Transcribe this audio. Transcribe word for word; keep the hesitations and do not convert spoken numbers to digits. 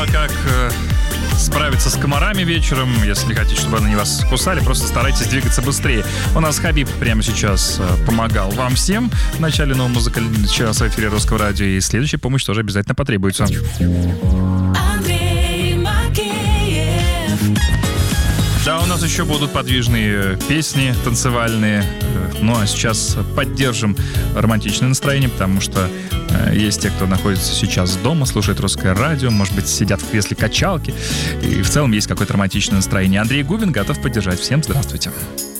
А как э, справиться с комарами вечером, если не хотите, чтобы они вас кусали, просто старайтесь двигаться быстрее. У нас Хабиб прямо сейчас э, помогал вам всем в начале нового музыкального часа в эфире Русского радио, и следующая помощь тоже обязательно потребуется. Да, у нас еще будут подвижные песни танцевальные. Ну, а сейчас поддержим романтичное настроение, потому что э, есть те, кто находится сейчас дома, слушает русское радио, может быть, сидят в кресле качалки, и в целом есть какое-то романтичное настроение. Андрей Губин готов поддержать. Всем здравствуйте.